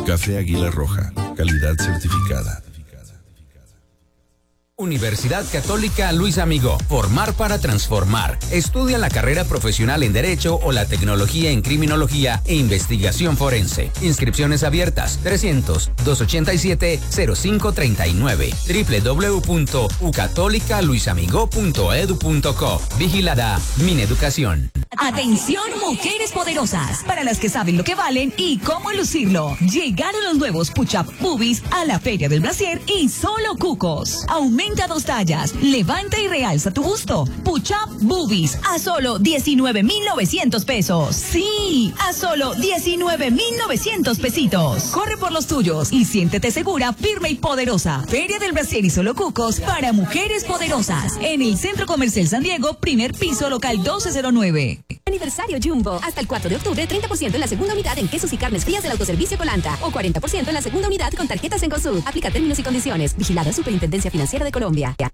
Café Águila Roja, calidad certificada. Universidad Católica Luis Amigó. Formar para transformar. Estudia la carrera profesional en Derecho o la tecnología en Criminología e Investigación Forense. Inscripciones abiertas. 300-287-0539. www.ucatolicaluisamigó.edu.co. Vigilada Mineducación. Atención, mujeres poderosas, para las que saben lo que valen y cómo lucirlo. Llegaron los nuevos Push-Up Boobies a la Feria del Brasier y solo cucos. Aumenta 2 tallas, levanta y realza tu busto. Push-Up Boobies a solo 19,900 pesos. Sí, a solo 19,900 pesitos. Corre por los tuyos y siéntete segura, firme y poderosa. Feria del Brasier y solo cucos para mujeres poderosas. En el Centro Comercial San Diego, primer piso, local 1209. Aniversario Jumbo. Hasta el 4 de octubre, 30% en la segunda unidad en quesos y carnes frías del autoservicio Colanta. O 40% en la segunda unidad con tarjetas en Cosud. Aplica términos y condiciones. Vigilada Superintendencia Financiera de Colombia.